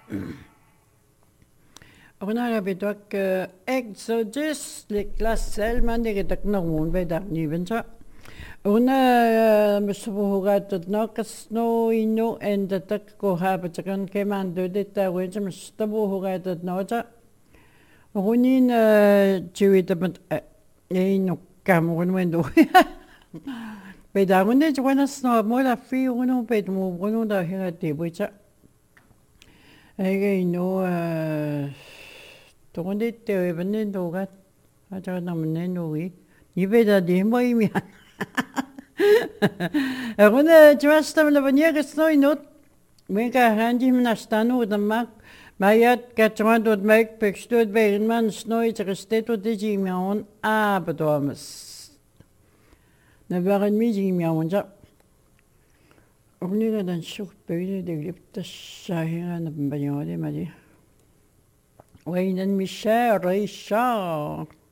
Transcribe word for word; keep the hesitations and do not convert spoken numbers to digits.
Ona bitok exodus liklassel man digitak nagun bedak nibensa. Una msubuhugatot no kasno ino endatak ko habatakan kemando dita wensa mstabuhugatot no ta. Runin chiwitabat ino kamun wendo. Bedagun de jwana sno mo la fi uno pet mo uno da hera tibucha. Ege ino 동원대 때 번년도가 아저 남는 노이 이베다 디모이미 오늘 좋았다면 번역 스노이 노 메가 한지면 아스타노 담막 마얏 가츠만도 맥 백스도 베인만 스노이 저스테토 디지미온 아버도마스 나바간 미지미온 자 오늘은 난 쇼베이네 데립다 샤히가 남바뇨데 말이 وين المشاة ريشا